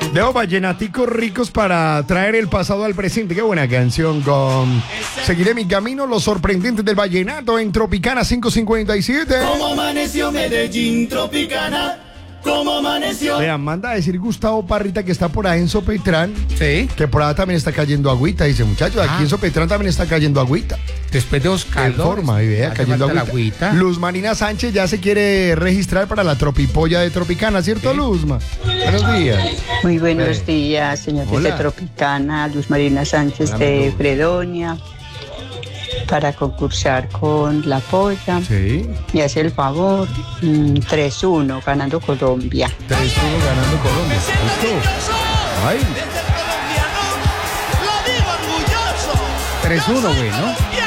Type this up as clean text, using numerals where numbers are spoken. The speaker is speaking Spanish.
Veo vallenaticos ricos para traer el pasado al presente. Qué buena canción con Seguiré mi camino, los sorprendentes del vallenato en Tropicana 557. ¿Cómo amaneció Medellín, Tropicana? ¿Cómo amaneció? Vean, manda a decir Gustavo Parrita que está por ahí en Sopetrán. Sí. Que por ahí también está cayendo agüita. Dice, muchachos, aquí en Sopetrán también está cayendo agüita. Después de Oscar. En forma, y vea, cayendo agüita. Luz Marina Sánchez ya se quiere registrar para la tropipolla de Tropicana, ¿cierto, Luzma? Buenos días. Muy buenos días, señores Hola. de Tropicana, Luz Marina Sánchez de Fredonia, para concursar con la polla. Sí. Me hace el favor, 3-1, ganando Colombia. 3-1 ganando Colombia. ¿Listo? Ay. 3-1, güey, ¿no?